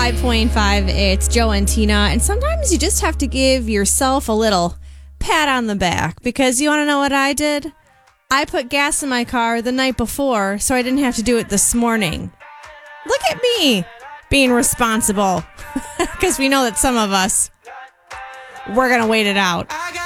105.5. It's Joe and Tina. And sometimes you just have to give yourself a little pat on the back because you want to know what I did? I put gas in my car the night before so I didn't have to do it this morning. Look at me being responsible because we know that some of us, we're going to wait it out.